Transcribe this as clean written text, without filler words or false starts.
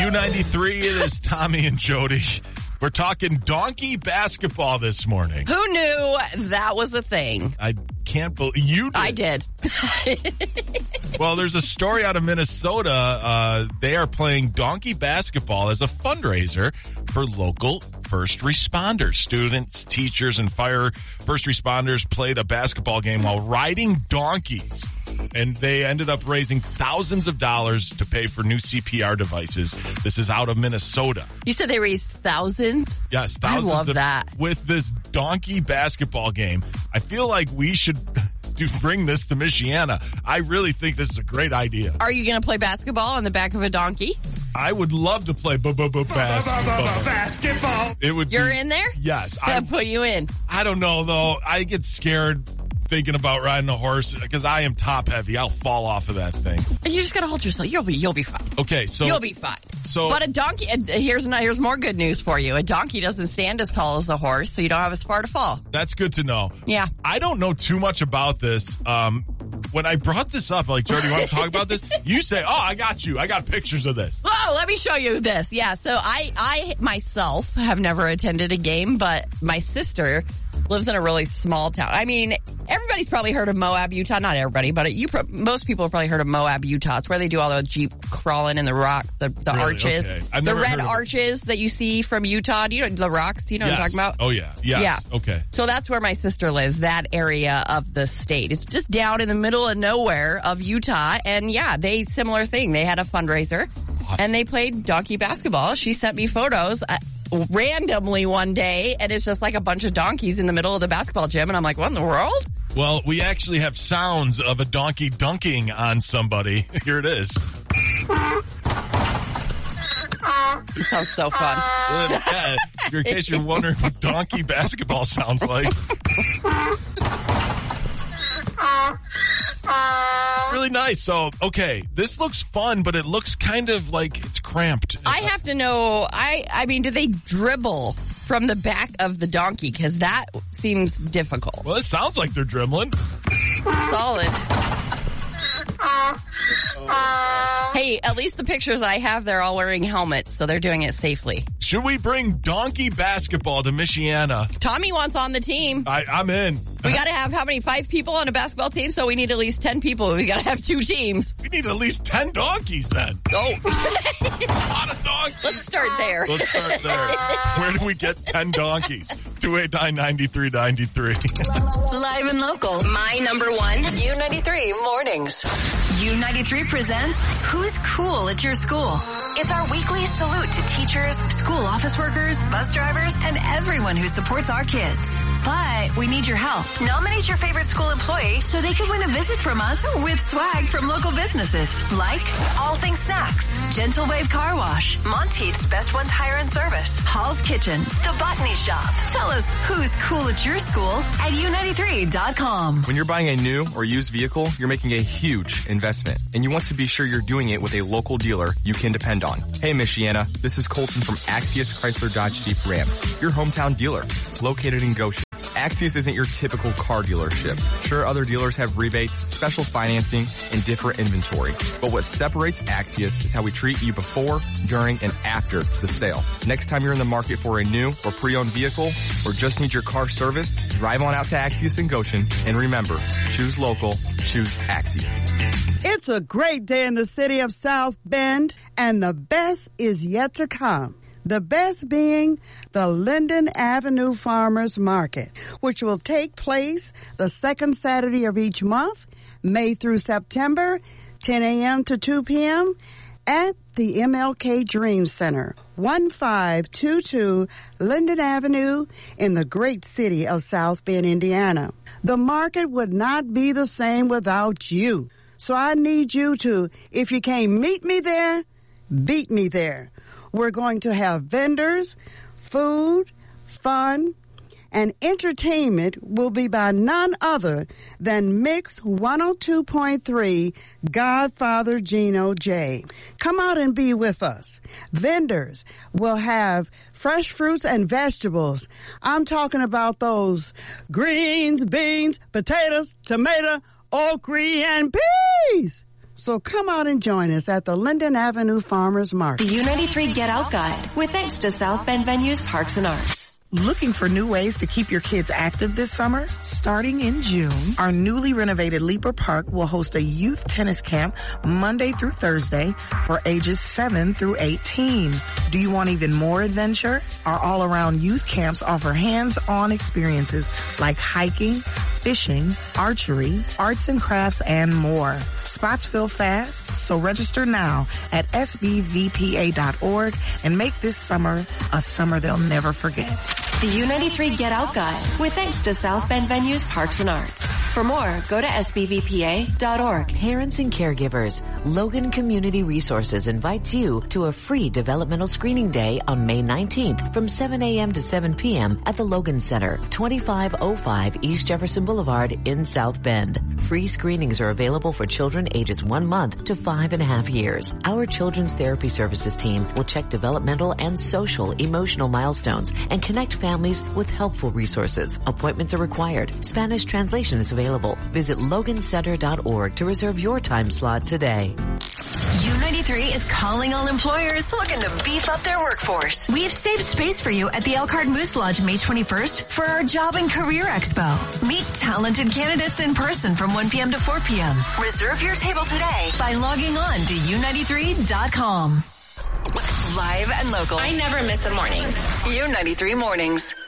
U93, it is Tommy and Jody. We're talking donkey basketball this morning. Who knew that was a thing? I can't believe you did. I did. Well, there's a story out of Minnesota. They are playing donkey basketball as a fundraiser for local first responders. Students, teachers, and first responders played a basketball game while riding donkeys. And they ended up raising thousands of dollars to pay for new CPR devices. This is out of Minnesota. You said they raised thousands? Yes, thousands. I love that. With this donkey basketball game. I feel like we should bring this to Michiana. I really think this is a great idea. Are you going to play basketball on the back of a donkey? I would love to play basketball. It would. You're in there? Yes. I'll put you in. I don't know, though. I get scared thinking about riding a horse because I am top heavy. I'll fall off of that thing. You just got to hold yourself. You'll be fine. Okay, so you'll be fine. But a donkey, here's more good news for you. A donkey doesn't stand as tall as a horse, so you don't have as far to fall. That's good to know. Yeah. I don't know too much about this. When I brought this up, like, Jody, you want to talk about this? You say, I got you. I got pictures of this. Oh, let me show you this. Yeah, so I myself have never attended a game, but my sister lives in a really small town. I mean, everybody's probably heard of Moab, Utah. Not everybody, but most people have probably heard of Moab, Utah. It's where they do all the Jeep crawling in the rocks, the really? Arches. Okay. The red arches that you see from Utah. Do you know the rocks? You know what I'm talking about? Oh, yeah. Yes. Yeah. Okay. So that's where my sister lives, that area of the state. It's just down in the middle of nowhere of Utah. And yeah, similar thing. They had a fundraiser and they played donkey basketball. She sent me photos randomly one day, and it's just like a bunch of donkeys in the middle of the basketball gym, and I'm like, what in the world? Well, we actually have sounds of a donkey dunking on somebody. Here it is. This sounds so fun. Yeah, in case you're wondering what donkey basketball sounds like. Really nice. So, okay, this looks fun, but it looks kind of like it's cramped. I have to know, I mean, do they dribble from the back of the donkey? Because that seems difficult. Well, it sounds like they're dribbling. Solid. Hey, at least the pictures I have, they're all wearing helmets, so they're doing it safely. Should we bring donkey basketball to Michiana? Tommy wants on the team. I'm in. We got to have, 5 people on a basketball team? So we need at least 10 people. We got to have 2 teams. We need at least 10 donkeys then. Oh. A lot of donkeys. Let's start there. Where do we get 10 donkeys? 289-9393. Live and local. My number one. U93 Mornings. U93 presents Who's Cool at Your School? It's our weekly salute to teachers, school office workers, bus drivers, and everyone who supports our kids. But we need your help. Nominate your favorite school employee so they can win a visit from us with swag from local businesses like All Things Snacks, Gentle Wave Car Wash, Monteith's Best One Tire and Service, Hall's Kitchen, The Botany Shop. Tell us who's cool at your school at U93.com. When you're buying a new or used vehicle, you're making a huge investment, and you want to be sure you're doing it with a local dealer you can depend on. Hey, Michiana, this is Colton from Axius Chrysler Dodge Jeep Ram, your hometown dealer, located in Goshen. Axius isn't your typical car dealership. Sure, other dealers have rebates, special financing, and different inventory. But what separates Axius is how we treat you before, during, and after the sale. Next time you're in the market for a new or pre-owned vehicle, or just need your car serviced, drive on out to Axius in Goshen, and remember, choose local, choose Axius. It's a great day in the city of South Bend, and the best is yet to come. The best being the Linden Avenue Farmers Market, which will take place the second Saturday of each month, May through September, 10 a.m. to 2 p.m., at the MLK Dream Center, 1522 Linden Avenue in the great city of South Bend, Indiana. The market would not be the same without you. So I need you to, if you can't meet me there, beat me there. We're going to have vendors, food, fun, and entertainment will be by none other than Mix 102.3 Godfather Gino J. Come out and be with us. Vendors will have fresh fruits and vegetables. I'm talking about those greens, beans, potatoes, tomato, okra, and peas. So come out and join us at the Linden Avenue Farmers Market. The U93 Get Out Guide, with thanks to South Bend Venues Parks and Arts. Looking for new ways to keep your kids active this summer? Starting in June, our newly renovated Leaper Park will host a youth tennis camp Monday through Thursday for ages 7 through 18. Do you want even more adventure? Our all-around youth camps offer hands-on experiences like hiking, fishing, archery, arts and crafts, and more. Spots fill fast, so register now at sbvpa.org and make this summer a summer they'll never forget. The U93 Get Out Guide, with thanks to South Bend Venues Parks and Arts. For more, go to sbvpa.org. Parents and caregivers, Logan Community Resources invites you to a free developmental screening day on May 19th from 7 a.m. to 7 p.m. at the Logan Center, 2505 East Jefferson Boulevard in South Bend. Free screenings are available for children ages 1 month to 5.5 years. Our Children's Therapy Services team will check developmental and social emotional milestones and connect families with helpful resources. Appointments are required. Spanish translation is available. Visit logancenter.org to reserve your time slot today. U93 is calling all employers looking to beef up their workforce. We've saved space for you at the Elkhart Moose Lodge May 21st for our Job and Career Expo. Meet talented candidates in person from 1 p.m. to 4 p.m. Reserve your table today by logging on to u93.com. Live and local. I never miss a morning. U93 Mornings.